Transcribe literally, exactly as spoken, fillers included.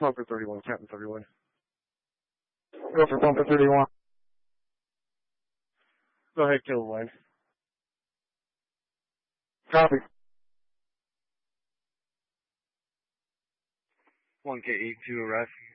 Bumper thirty-one, Captain thirty-one. Go for bumper thirty-one. Go ahead, kill the line. Copy. one K eighty-two arrest.